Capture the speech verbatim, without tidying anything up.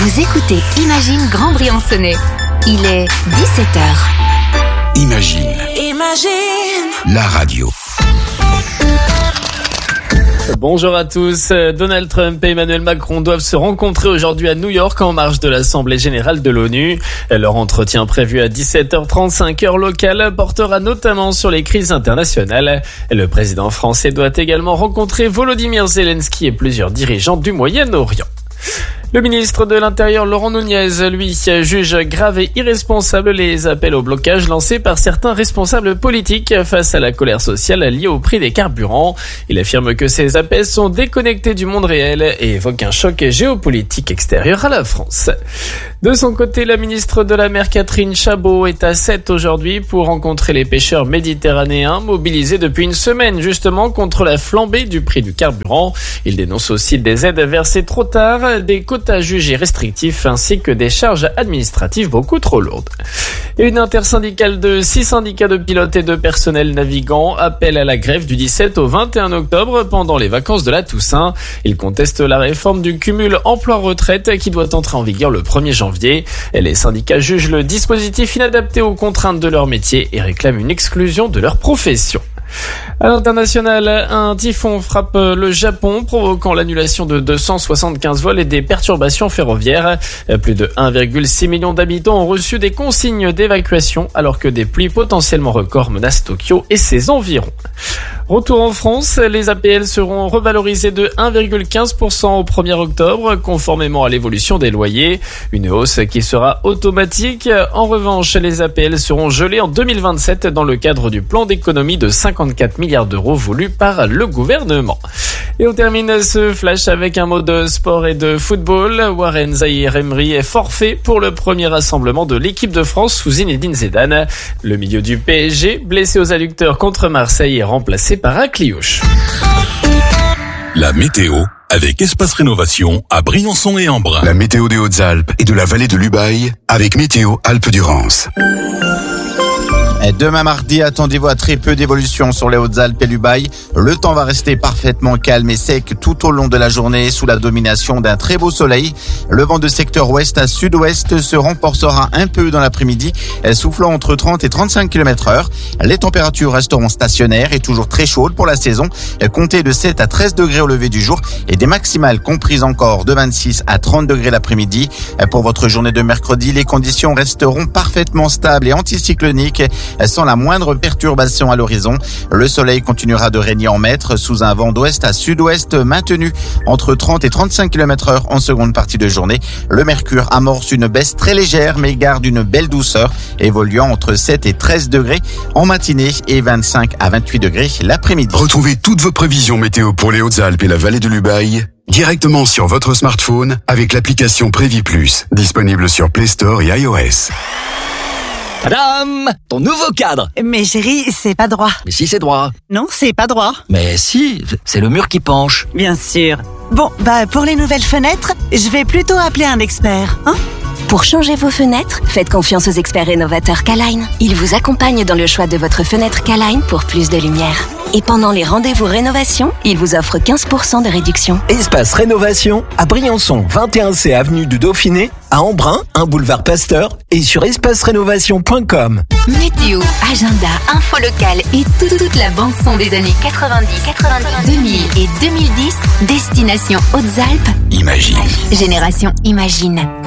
Vous écoutez Imagine Grand Briançonnais. Il est dix-sept heures. Imagine. Imagine. La radio. Bonjour à tous. Donald Trump et Emmanuel Macron doivent se rencontrer aujourd'hui à New York en marge de l'Assemblée générale de l'ONU. Leur entretien prévu à dix-sept heures trente-cinq heure locale portera notamment sur les crises internationales. Le président français doit également rencontrer Volodymyr Zelensky et plusieurs dirigeants du Moyen-Orient. Le ministre de l'Intérieur, Laurent Nunez, lui, juge grave et irresponsable les appels au blocage lancés par certains responsables politiques face à la colère sociale liée au prix des carburants. Il affirme que ces appels sont déconnectés du monde réel et évoque un choc géopolitique extérieur à la France. De son côté, la ministre de la Mer, Catherine Chabot, est à Sète aujourd'hui pour rencontrer les pêcheurs méditerranéens mobilisés depuis une semaine justement contre la flambée du prix du carburant. Il dénonce aussi des aides versées trop tard, des quotas jugés restrictifs ainsi que des charges administratives beaucoup trop lourdes. Et une intersyndicale de six syndicats de pilotes et de personnel navigants appelle à la grève du dix-sept au vingt et un octobre pendant les vacances de la Toussaint. Ils contestent la réforme du cumul emploi-retraite qui doit entrer en vigueur le premier janvier. Les syndicats jugent le dispositif inadapté aux contraintes de leur métier et réclament une exclusion de leur profession. À l'international, un typhon frappe le Japon, provoquant l'annulation de deux cent soixante-quinze vols et des perturbations ferroviaires. Plus de un virgule six million d'habitants ont reçu des consignes d'évacuation, alors que des pluies potentiellement records menacent Tokyo et ses environs. Retour en France, les A P L seront revalorisés de un virgule quinze pour cent au premier octobre, conformément à l'évolution des loyers. Une hausse qui sera automatique. En revanche, les A P L seront gelés en deux mille vingt-sept dans le cadre du plan d'économie de cinquante-quatre milliards d'euros voulu par le gouvernement. Et on termine ce flash avec un mot de sport et de football. Warren Zaïre-Emery est forfait pour le premier rassemblement de l'équipe de France sous Zinedine Zidane. Le milieu du P S G, blessé aux adducteurs contre Marseille, est remplacé par Akliouche. La météo avec Espace Rénovation à Briançon et Embrun. La météo des Hautes-Alpes et de la vallée de l'Ubaye avec Météo Alpes-Durance. Demain mardi, attendez-vous à très peu d'évolution sur les Hautes-Alpes et l'Ubaye. Le temps va rester parfaitement calme et sec tout au long de la journée sous la domination d'un très beau soleil. Le vent de secteur ouest à sud-ouest se renforcera un peu dans l'après-midi, soufflant entre trente et trente-cinq kilomètres heure. Les températures resteront stationnaires et toujours très chaudes pour la saison. Comptez de sept à treize degrés au lever du jour et des maximales comprises encore de vingt-six à trente degrés l'après-midi. Pour votre journée de mercredi, les conditions resteront parfaitement stables et anticycloniques, sans la moindre perturbation à l'horizon. Le soleil continuera de régner en maître sous un vent d'ouest à sud-ouest maintenu entre trente et trente-cinq kilomètres heure en seconde partie de journée. Le mercure amorce une baisse très légère mais garde une belle douceur, évoluant entre sept et treize degrés en matinée et vingt-cinq à vingt-huit degrés l'après-midi. Retrouvez toutes vos prévisions météo pour les Hautes-Alpes et la vallée de l'Ubaye directement sur votre smartphone avec l'application Prévi Plus, disponible sur Play Store et iOS. Tadam! Ton nouveau cadre! Mais chérie, c'est pas droit. Mais si, c'est droit. Non, c'est pas droit. Mais si, c'est le mur qui penche. Bien sûr. Bon, bah pour les nouvelles fenêtres, je vais plutôt appeler un expert, hein? Pour changer vos fenêtres, faites confiance aux experts rénovateurs K-Line. Ils vous accompagnent dans le choix de votre fenêtre K-Line pour plus de lumière. Et pendant les rendez-vous rénovation, ils vous offrent quinze pour cent de réduction. Espace Rénovation à Briançon, vingt et un C avenue du Dauphiné, à Embrun, un boulevard Pasteur et sur espace rénovation point com. Météo, agenda, info locale et toute, toute la bande-son des années quatre-vingt-dix, quatre-vingt-dix, deux mille et deux mille dix, destination Hautes-Alpes. Imagine. Génération Imagine.